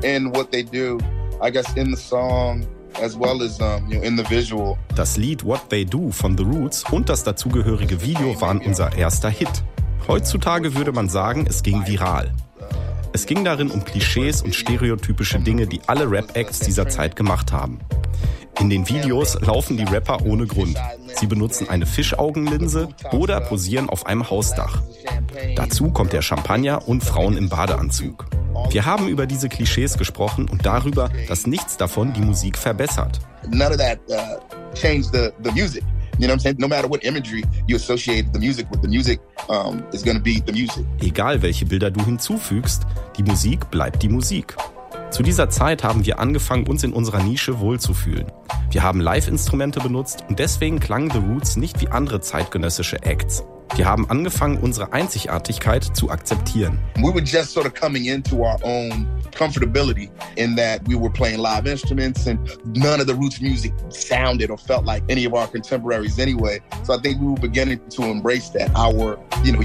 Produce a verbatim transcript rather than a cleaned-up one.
in what they do, I guess in the song as well as um, you know, in the visual. Das Lied What They Do von The Roots und das dazugehörige Video waren unser erster Hit. Heutzutage würde man sagen, es ging viral. Es ging darin um Klischees und stereotypische Dinge, die alle Rap-Acts dieser Zeit gemacht haben. In den Videos laufen die Rapper ohne Grund. Sie benutzen eine Fischaugenlinse oder posieren auf einem Hausdach. Dazu kommt der Champagner und Frauen im Badeanzug. Wir haben über diese Klischees gesprochen und darüber, dass nichts davon die Musik verbessert. None of that uh, changed the, the music. You know what I'm saying? No matter what imagery you associate the music with, the music um, is going to be the music. Egal welche Bilder du hinzufügst, die Musik bleibt die Musik. Zu dieser Zeit haben wir angefangen, uns in unserer Nische wohlzufühlen. Wir haben Live-Instrumente benutzt und deswegen klangen The Roots nicht wie andere zeitgenössische Acts. Wir haben angefangen, unsere Einzigartigkeit zu akzeptieren. We were just sort of coming into our own comfortability in that we were playing live instruments and none of the Roots music sounded or felt like any of our contemporaries anyway. So I think we were beginning to embrace that. Our, you know,